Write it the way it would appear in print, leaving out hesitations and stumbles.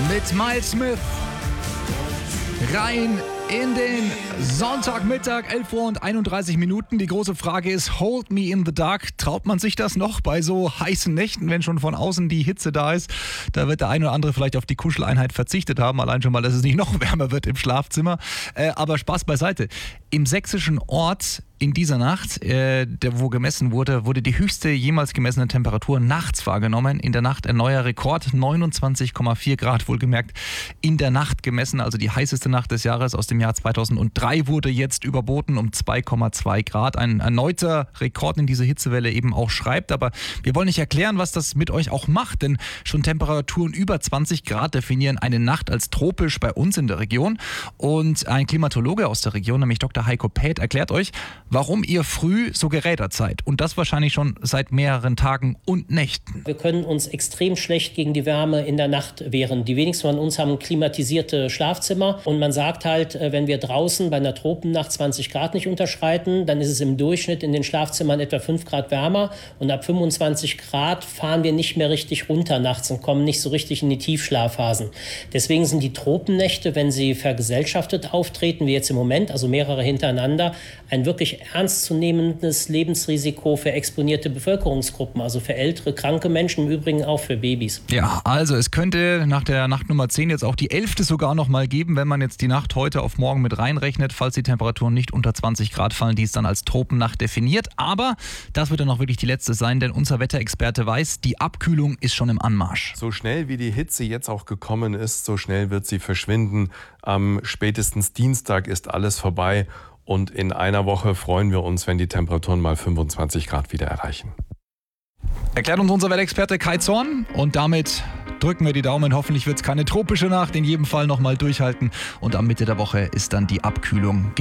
mit Miles Smith rein in den Sonntagmittag, 11 Uhr und 31 Minuten. Die große Frage ist, hold me in the dark. Traut man sich das noch bei so heißen Nächten, wenn schon von außen die Hitze da ist? Da wird der eine oder andere vielleicht auf die Kuscheleinheit verzichtet haben, allein schon mal, dass es nicht noch wärmer wird im Schlafzimmer. Aber Spaß beiseite. Im sächsischen Ort in dieser Nacht, wo gemessen wurde, wurde die höchste jemals gemessene Temperatur nachts wahrgenommen. In der Nacht ein neuer Rekord, 29,4 Grad wohlgemerkt in der Nacht gemessen. Also die heißeste Nacht des Jahres aus dem Jahr 2003 wurde jetzt überboten um 2,2 Grad. Ein erneuter Rekord in dieser Hitzewelle eben auch schreibt. Aber wir wollen nicht erklären, was das mit euch auch macht, denn schon Temperaturen über 20 Grad definieren eine Nacht als tropisch bei uns in der Region. Und ein Klimatologe aus der Region, nämlich Dr. Heiko Päth, erklärt euch, warum ihr früh so gerädert seid. Und das wahrscheinlich schon seit mehreren Tagen und Nächten. Wir können uns extrem schlecht gegen die Wärme in der Nacht wehren. Die wenigsten von uns haben klimatisierte Schlafzimmer. Und man sagt halt, wenn wir draußen bei einer Tropennacht 20 Grad nicht unterschreiten, dann ist es im Durchschnitt in den Schlafzimmern etwa 5 Grad wärmer. Und ab 25 Grad fahren wir nicht mehr richtig runter nachts und kommen nicht so richtig in die Tiefschlafphasen. Deswegen sind die Tropennächte, wenn sie vergesellschaftet auftreten, wie jetzt im Moment, also mehrere hintereinander, ein wirklich ernstzunehmendes Lebensrisiko für exponierte Bevölkerungsgruppen, also für ältere, kranke Menschen, im Übrigen auch für Babys. Ja, also es könnte nach der Nacht Nummer 10 jetzt auch die 11. sogar noch mal geben, wenn man jetzt die Nacht heute auf morgen mit reinrechnet, falls die Temperaturen nicht unter 20 Grad fallen, die ist dann als Tropennacht definiert. Aber das wird dann auch wirklich die letzte sein, denn unser Wetterexperte weiß, die Abkühlung ist schon im Anmarsch. So schnell wie die Hitze jetzt auch gekommen ist, so schnell wird sie verschwinden. Am spätestens Dienstag ist alles vorbei. Und in einer Woche freuen wir uns, wenn die Temperaturen mal 25 Grad wieder erreichen. Erklärt uns unser Wetterexperte Kai Zorn. Und damit drücken wir die Daumen. Hoffentlich wird es keine tropische Nacht. In jedem Fall nochmal durchhalten. Und am Mitte der Woche ist dann die Abkühlung.